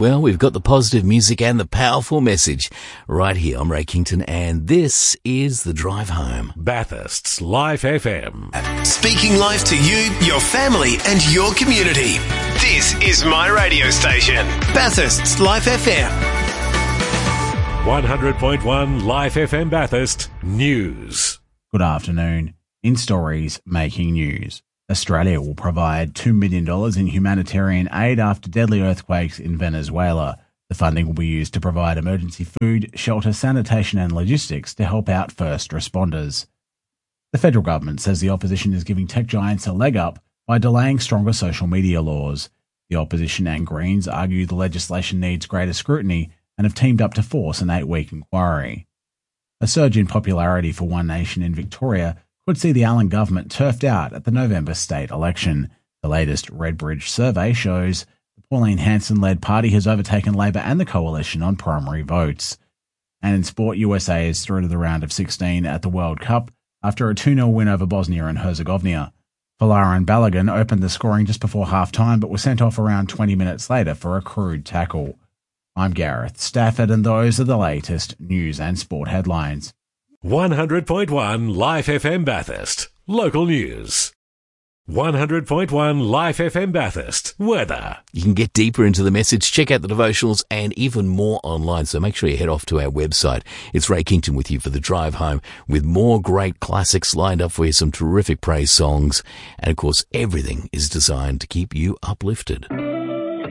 Well, we've got the positive music and the powerful message right here. I'm Ray Kington, and this is The Drive Home. Bathurst's Life FM. Speaking life to you, your family and your community. This is my radio station, Bathurst's Life FM. 100.1 Life FM Bathurst News. Good afternoon. In stories making news, Australia will provide $2 million in humanitarian aid after deadly earthquakes in Venezuela. The funding will be used to provide emergency food, shelter, sanitation and logistics to help out first responders. The federal government says the opposition is giving tech giants a leg up by delaying stronger social media laws. The opposition and Greens argue the legislation needs greater scrutiny and have teamed up to force an 8-week inquiry. A surge in popularity for One Nation in Victoria could see the Allen government turfed out at the November state election. The latest Redbridge survey shows the Pauline Hanson-led party has overtaken Labor and the Coalition on primary votes. And in sport, USA is through to the round of 16 at the World Cup after a 2-0 win over Bosnia and Herzegovina. Folarin Balogun opened the scoring just before half-time but was sent off around 20 minutes later for a crude tackle. I'm Gareth Stafford, and those are the latest news and sport headlines. 100.1 Life FM Bathurst. Local news. 100.1 Life FM Bathurst. Weather. You can get deeper into the message, check out the devotionals and even more online. So make sure you head off to our website. It's Ray Kington with you for The Drive Home with more great classics lined up for you, some terrific praise songs. And of course, everything is designed to keep you uplifted.